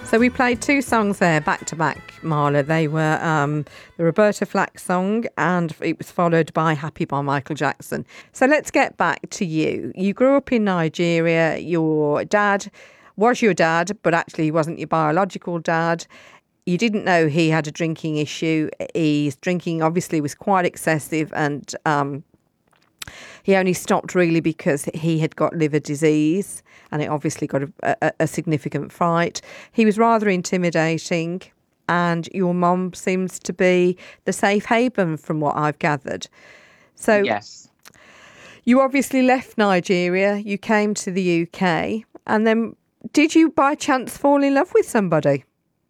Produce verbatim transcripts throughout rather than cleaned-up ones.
So we played two songs there back to back, Marla. They were um, the Roberta Flack song, and it was followed by Happy by Michael Jackson. So let's get back to you. You grew up in Nigeria. Your dad was your dad, but actually he wasn't your biological dad. You didn't know he had a drinking issue. His drinking obviously was quite excessive, and um, he only stopped really because he had got liver disease, and it obviously got a, a, a significant fight. He was rather intimidating, and your mum seems to be the safe haven from what I've gathered. So yes, you obviously left Nigeria, you came to the U K, and then did you by chance fall in love with somebody?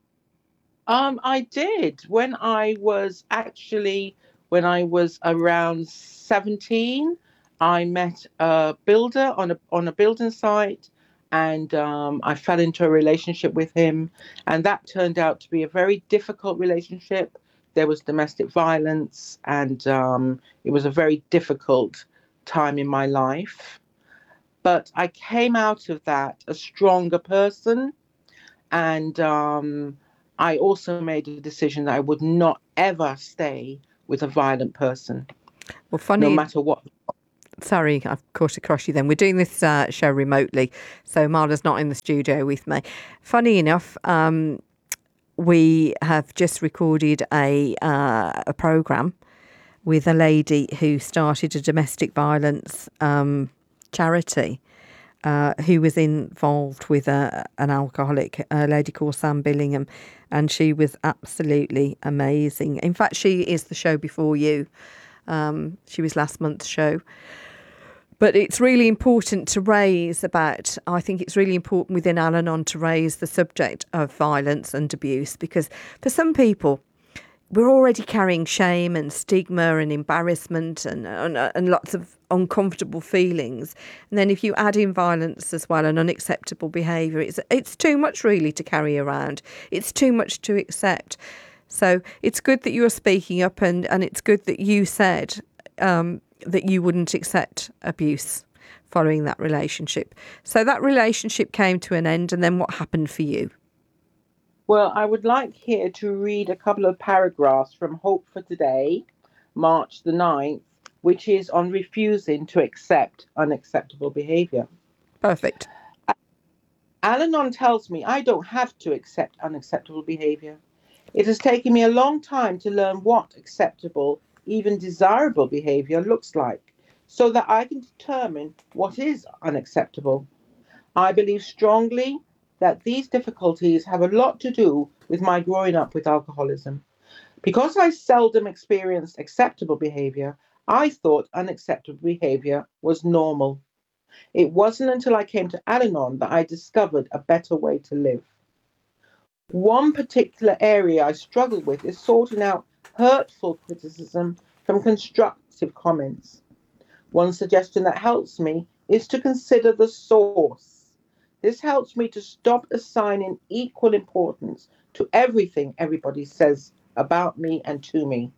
um, I did when I was actually when I was around seventeen. I met a builder on a on a building site, and um, I fell into a relationship with him, and that turned out to be a very difficult relationship. There was domestic violence, and um, it was a very difficult time in my life. But I came out of that a stronger person, and um, I also made a decision that I would not ever stay with a violent person, Well, no funny. matter what. Sorry, I've caught across you then. We're doing this uh, show remotely, so Marla's not in the studio with me. Funny enough, um, we have just recorded a uh, a program with a lady who started a domestic violence um, charity, uh, who was involved with a, an alcoholic, a lady called Sam Billingham, and she was absolutely amazing. In fact, she is the show before you. Um, she was last month's show. But it's really important to raise about, I think it's really important within Al-Anon to raise the subject of violence and abuse, because for some people, we're already carrying shame and stigma and embarrassment and, and, and lots of uncomfortable feelings. And then if you add in violence as well and unacceptable behaviour, it's, it's too much really to carry around. It's too much to accept. So it's good that you're speaking up, and, and it's good that you said um, that you wouldn't accept abuse following that relationship. So that relationship came to an end, and then what happened for you? Well, I would like here to read a couple of paragraphs from Hope for Today, March the ninth, which is on refusing to accept unacceptable behaviour. Perfect. Al-Anon tells me I don't have to accept unacceptable behaviour. It has taken me a long time to learn what acceptable, even desirable behaviour looks like, so that I can determine what is unacceptable. I believe strongly that these difficulties have a lot to do with my growing up with alcoholism. Because I seldom experienced acceptable behaviour, I thought unacceptable behaviour was normal. It wasn't until I came to Al-Anon that I discovered a better way to live. One particular area I struggle with is sorting out hurtful criticism from constructive comments. One suggestion that helps me is to consider the source. This helps me to stop assigning equal importance to everything everybody says about me and to me.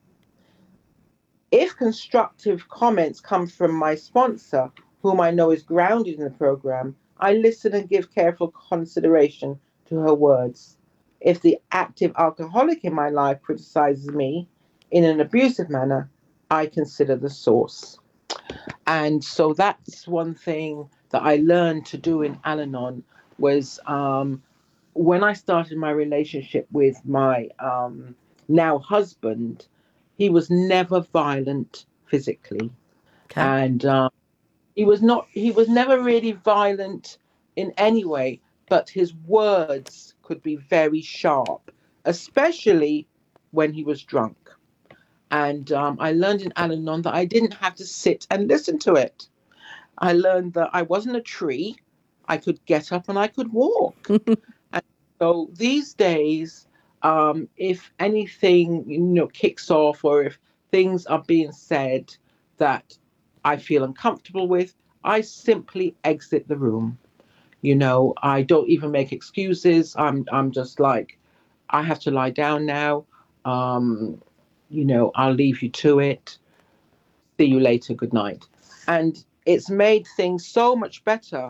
If constructive comments come from my sponsor, whom I know is grounded in the program, I listen and give careful consideration to her words. If the active alcoholic in my life criticizes me in an abusive manner, I consider the source. And so that's one thing that I learned to do in Al-Anon was um, when I started my relationship with my um, now husband, he was never violent physically, Okay. and um, he was not. He was never really violent in any way, but his words could be very sharp, especially when he was drunk. And um, I learned in Al-Anon that I didn't have to sit and listen to it. I learned that I wasn't a tree. I could get up and I could walk. And so these days, um, if anything, you know, kicks off, or if things are being said that I feel uncomfortable with, I simply exit the room. You know, I don't even make excuses. I'm I'm just like, I have to lie down now. Um, you know, I'll leave you to it. See you later. Good night. And it's made things so much better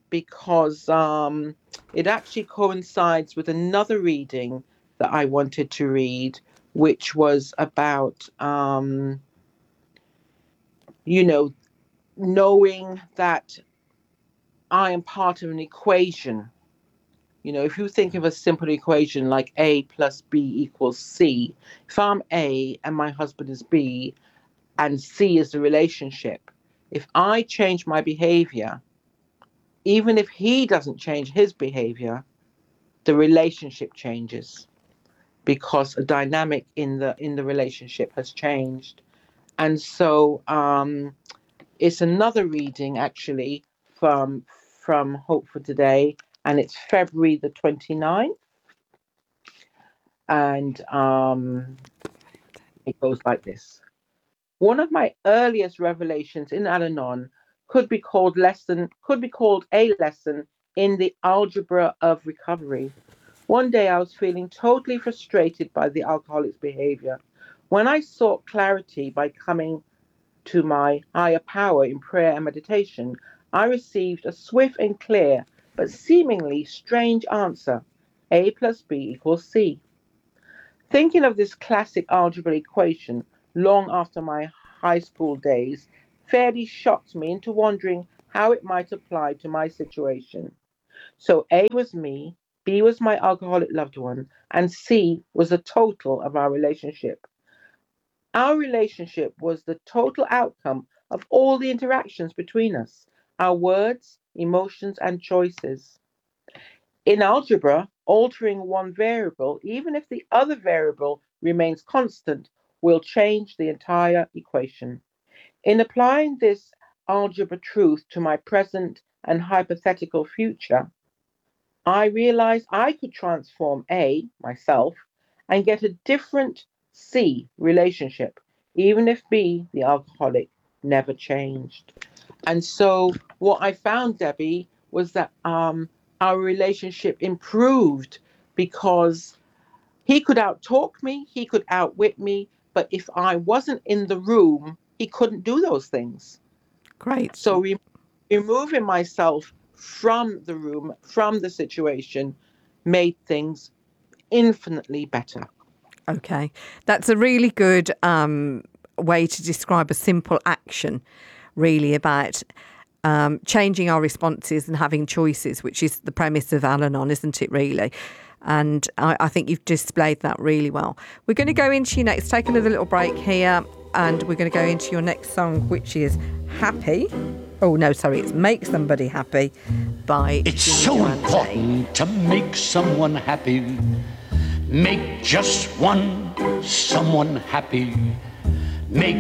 because um, it actually coincides with another reading that I wanted to read, which was about, um, you know, knowing that I am part of an equation. You know, if you think of a simple equation like A plus B equals C, if I'm A and my husband is B and C is the relationship, if I change my behavior, even if he doesn't change his behavior, the relationship changes because a dynamic in the in the relationship has changed. And so um, it's another reading actually from from Hope for Today, and it's February the twenty-ninth. And um, it goes like this. One of my earliest revelations in Al-Anon could be called lesson, could be called a lesson in the algebra of recovery. One day I was feeling totally frustrated by the alcoholic's behavior. When I sought clarity by coming to my higher power in prayer and meditation, I received a swift and clear, but seemingly strange answer. A plus B equals C. Thinking of this classic algebra equation long after my high school days fairly shocked me into wondering how it might apply to my situation. So A was me, B was my alcoholic loved one, and C was the total of our relationship. Our relationship was the total outcome of all the interactions between us, our words, emotions, and choices. In algebra, altering one variable, even if the other variable remains constant, will change the entire equation. In applying this algebra truth to my present and hypothetical future, I realized I could transform A, myself, and get a different C relationship, even if B, the alcoholic, never changed. And so what I found, Debbie, was that um, our relationship improved because he could outtalk me, he could outwit me, but if I wasn't in the room, he couldn't do those things. Great. So re- removing myself from the room, from the situation, made things infinitely better. Okay. That's a really good um, way to describe a simple action, really, about um, changing our responses and having choices, which is the premise of Al-Anon, isn't it, really? And I, I think you've displayed that really well. We're going to go into your next, take another little break here, and we're going to go into your next song, which is Happy. Oh, no, sorry, it's Make Somebody Happy by It's Jimmy so Durante. important to make someone happy. Make just one someone happy. Make